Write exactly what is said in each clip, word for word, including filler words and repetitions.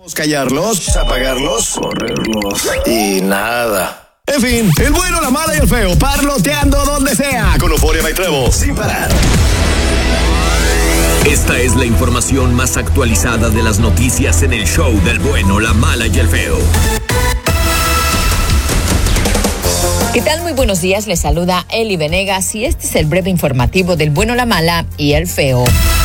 Callarlos, apagarlos, correrlos y nada. En fin, el bueno, la mala y el feo, parloteando donde sea, con Euforia y Trevo, sin parar. Esta es la información más actualizada de las noticias en el show del bueno, la mala y el feo. ¿Qué tal? Muy buenos días, les saluda Eli Venegas y este es el breve informativo del bueno, la mala y el feo.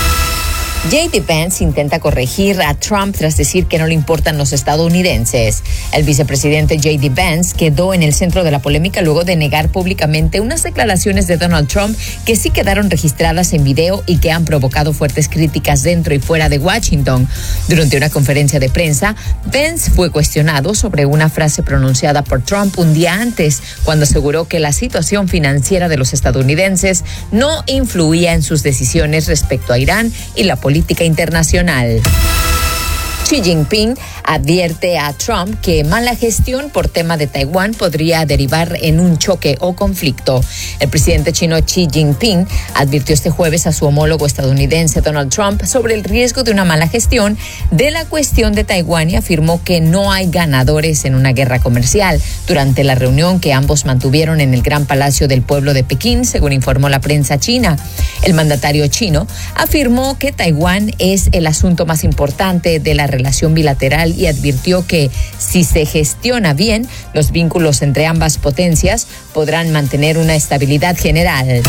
J D. Vance intenta corregir a Trump tras decir que no le importan los estadounidenses. El vicepresidente J D. Vance quedó en el centro de la polémica luego de negar públicamente unas declaraciones de Donald Trump que sí quedaron registradas en video y que han provocado fuertes críticas dentro y fuera de Washington. Durante una conferencia de prensa, Vance fue cuestionado sobre una frase pronunciada por Trump un día antes, cuando aseguró que la situación financiera de los estadounidenses no influía en sus decisiones respecto a Irán y la política política internacional. Xi Jinping advierte a Trump que mala gestión por tema de Taiwán podría derivar en un choque o conflicto. El presidente chino Xi Jinping advirtió este jueves a su homólogo estadounidense Donald Trump sobre el riesgo de una mala gestión de la cuestión de Taiwán y afirmó que no hay ganadores en una guerra comercial durante la reunión que ambos mantuvieron en el Gran Palacio del Pueblo de Pekín, según informó la prensa china. El mandatario chino afirmó que Taiwán es el asunto más importante de la relación bilateral y advirtió que si se gestiona bien, los vínculos entre ambas potencias podrán mantener una estabilidad general.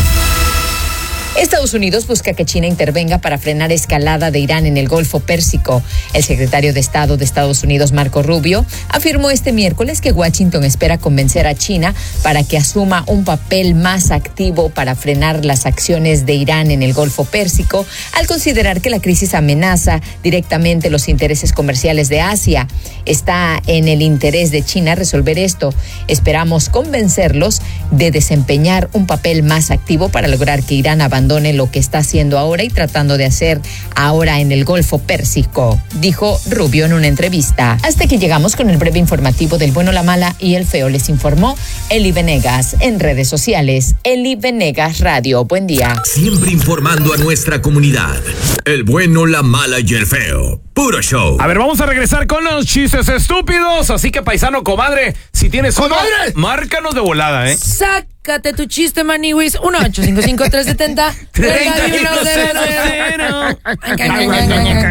Estados Unidos busca que China intervenga para frenar escalada de Irán en el Golfo Pérsico. El secretario de Estado de Estados Unidos, Marco Rubio, afirmó este miércoles que Washington espera convencer a China para que asuma un papel más activo para frenar las acciones de Irán en el Golfo Pérsico, al considerar que la crisis amenaza directamente los intereses comerciales de Asia. Está en el interés de China resolver esto. Esperamos convencerlos de desempeñar un papel más activo para lograr que Irán abandone abandone lo que está haciendo ahora y tratando de hacer ahora en el Golfo Pérsico, dijo Rubio en una entrevista. Hasta que llegamos con el breve informativo del bueno, la mala y el feo. Les informó Eli Venegas en redes sociales. Eli Venegas Radio. Buen día. Siempre informando a nuestra comunidad. El bueno, la mala y el feo. Puro show. A ver, vamos a regresar con los chistes estúpidos. Así que, paisano, comadre, si tienes uno, márcanos de volada, ¿eh? Sácate tu chiste, maniwis. uno ocho cinco cinco tres siete cero treinta y uno cero cero.